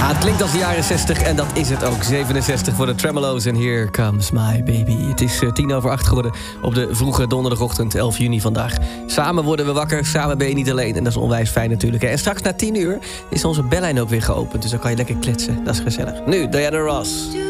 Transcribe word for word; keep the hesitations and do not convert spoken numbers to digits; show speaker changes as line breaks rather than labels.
Ja, het klinkt als de jaren zestig en dat is het ook. zevenenzestig voor de Tremolo's en Here Comes My Baby. Het is uh, tien over acht geworden op de vroege donderdagochtend, elf juni vandaag. Samen worden we wakker, samen ben je niet alleen. En dat is onwijs fijn natuurlijk. Hè? En straks na tien uur is onze bellijn ook weer geopend. Dus dan kan je lekker kletsen, dat is gezellig. Nu, Diana Ross.